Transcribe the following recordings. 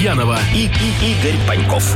Янова и Игорь Паньков.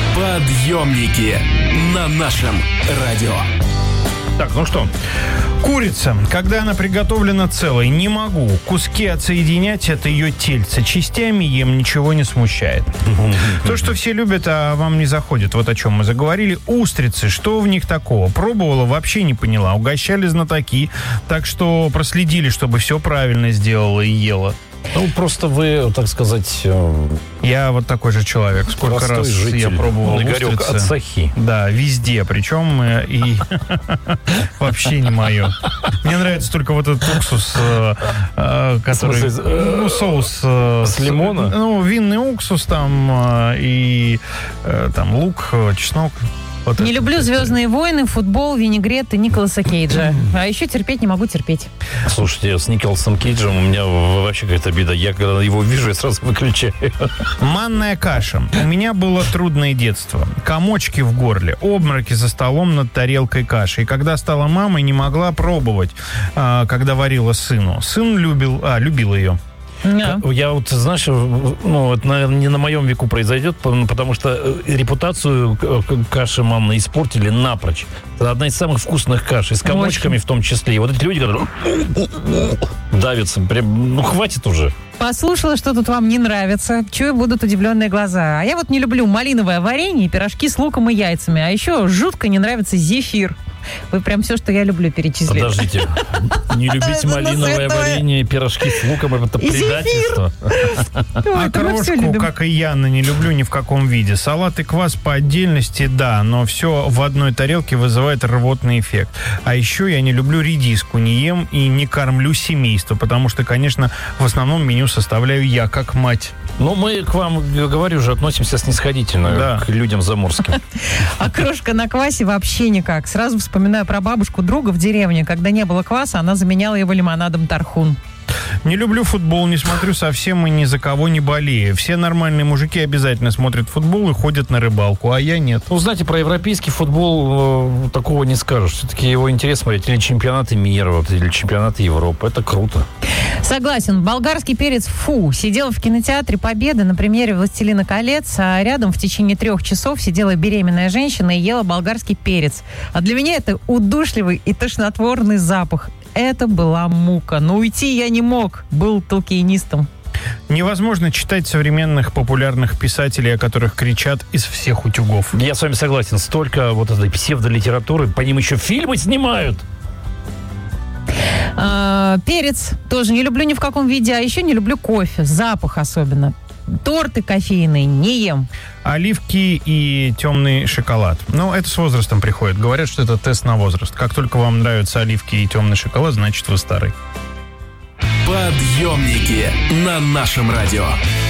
Подъемники на нашем радио. Так, ну что, курица, когда она приготовлена целой, не могу. Куски отсоединять от ее тельца. Частями ем, ничего не смущает. То, что все любят, а вам не заходит. Вот о чем мы заговорили. Устрицы, что в них такого? Пробовала, вообще не поняла. Угощали знатоки, так что проследили, чтобы все правильно сделала и ела. Ну, просто вы, так сказать... Я вот такой же человек. Сколько раз житель. я пробовал Игорек устрицы. от Сахи. Да, везде. Причем и вообще не мое. Мне нравится только вот этот уксус, который... Ну, соус... С лимона? Ну, винный уксус там и там лук, чеснок. Вот не люблю «Звездные войны», футбол, винегрет и Николаса Кейджа. А еще терпеть не могу терпеть. Слушайте, с Николасом Кейджем у меня вообще какая-то беда. Я когда его вижу, я сразу выключаю. Манная каша. У меня было трудное детство. Комочки в горле, обмороки за столом над тарелкой каши. И когда стала мамой, не могла пробовать, когда варила сыну. Сын любил ее. Yeah. Я вот, знаешь, ну, это, наверное, не на моем веку произойдет, потому что репутацию каши мамы испортили напрочь. Это одна из самых вкусных каш, и с комочками в том числе. И вот эти люди, которые давятся, прям, ну, хватит уже. Послушала, что тут вам не нравится. Чую, будут удивленные глаза. А я вот не люблю малиновое варенье и пирожки с луком и яйцами. А еще жутко не нравится зефир. Вы прям все, что я люблю, перечислили. Подождите. Не любить малиновое варенье и пирожки с луком — это предательство. А крошку, как и Яна, не люблю ни в каком виде. Салат и квас по отдельности, да, но все в одной тарелке вызывает рвотный эффект. А еще я не люблю редиску, не ем и не кормлю семейство, потому что, конечно, в основном меню составляю я, как мать. Ну, мы к вам, говорю же, относимся снисходительно, к людям заморским. А крошка на квасе вообще никак. Сразу вспоминаю про бабушку друга в деревне. Когда не было кваса, она заменяла его лимонадом тархун. Не люблю футбол, не смотрю совсем и ни за кого не болею. Все нормальные мужики обязательно смотрят футбол и ходят на рыбалку, а я нет. Ну, знаете, про европейский футбол такого не скажешь. Все-таки его интерес смотреть или чемпионаты мира, вот, или чемпионаты Европы. Это круто. Согласен. Болгарский перец сидела в кинотеатре Победы на премьере «Властелина колец», а рядом в течение 3 часов сидела беременная женщина и ела болгарский перец. А для меня это удушливый и тошнотворный запах. Это была мука. Но уйти я не мог. Был толкиенистом. Невозможно читать современных популярных писателей, о которых кричат из всех утюгов. Я с вами согласен. Столько вот этой псевдолитературы. По ним еще фильмы снимают. Перец тоже не люблю ни в каком виде. А еще не люблю кофе. Запах особенно. Торты кофейные не ем. Оливки и темный шоколад. Ну, это с возрастом приходит. Говорят, что это тест на возраст. Как только вам нравятся оливки и темный шоколад, значит, вы старый. Подъемники на нашем радио.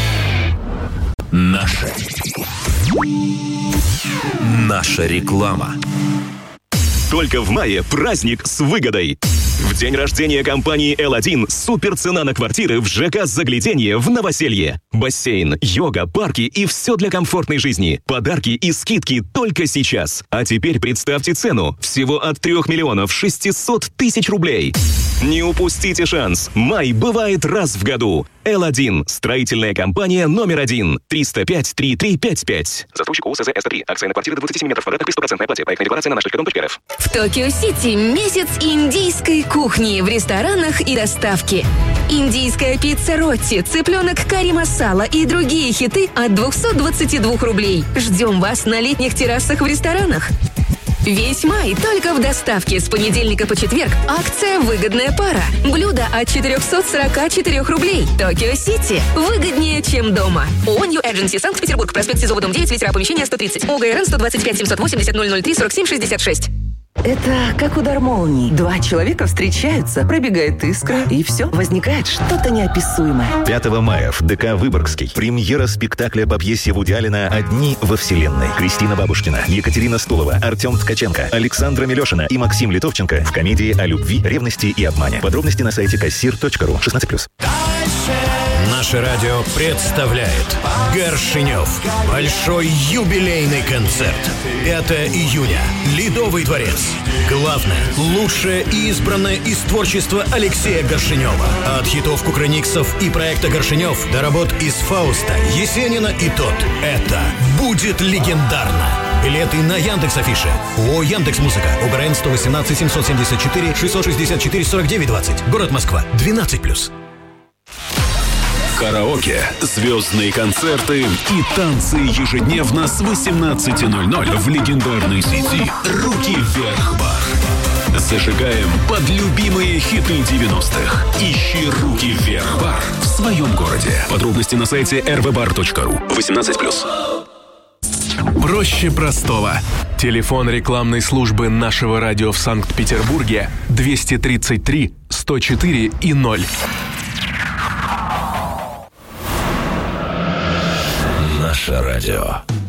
Наша реклама. Только в мае праздник с выгодой. В день рождения компании L1 супер цена на квартиры в ЖК «Загляденье» в Новоселье. Бассейн, йога, парки и все для комфортной жизни. Подарки и скидки только сейчас. А теперь представьте цену. Всего от 3 600 000 рублей. Не упустите шанс. Май бывает раз в году. L1. Строительная компания номер 1. 305-3355. Застройщик УСЗ СТ3. Акция на квартиры до 27 метров квадратных при 100% оплате. Проектная декларация на наш.дом.рф. В Токио-Сити месяц индийской кухни в ресторанах и доставке. Индийская пицца Ротти, цыпленок карри масала и другие хиты от 222 рублей. Ждем вас на летних террасах в ресторанах. Весь май только в доставке с понедельника по четверг. Акция «Выгодная пара». Блюдо от 444 рублей. Токио-Сити. Выгоднее, чем дома. ООО «Нью Эдженси», Санкт-Петербург, проспект Сизова, дом 9, ветера помещения 130. ОГРН 125 780 003 47 66. Это как удар молнии. 2 человека встречаются, пробегает искра, и все, возникает что-то неописуемое. 5 мая в ДК «Выборгский» премьера спектакля по пьесе Вуди Аллена «Одни во вселенной». Кристина Бабушкина, Екатерина Стулова, Артем Ткаченко, Александра Милешина и Максим Литовченко в комедии о любви, ревности и обмане. Подробности на сайте kassir.ru. 16+. Наше радио представляет Горшенев. Большой юбилейный концерт. 5 июня. Ледовый дворец. Главное, лучшее и избранное из творчества Алексея Горшенева. От хитов кукрыниксов и проекта «Горшенев» до работ из «Фауста», «Есенина» и «Тот». Это будет легендарно. Билеты на Яндекс.Афише. ООО «Яндекс.Музыка». ОГРН 118 774 664 49 20. Город Москва. 12+. Караоке, звездные концерты и танцы ежедневно с 18:00 в легендарной сети «Руки вверх бар». Зажигаем под любимые хиты 90-х. Ищи «Руки вверх бар» в своем городе. Подробности на сайте rvbar.ru. 18+. Проще простого. Телефон рекламной службы нашего радио в Санкт-Петербурге 233 104 и 0. Наше радио.